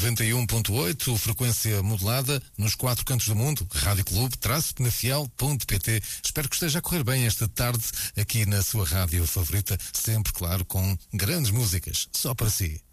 91.8, frequência modulada nos 4 cantos do mundo, Rádio Clube, penafiel.pt. Espero que esteja a correr bem esta tarde aqui na sua rádio favorita, sempre, claro, com grandes músicas, só para si.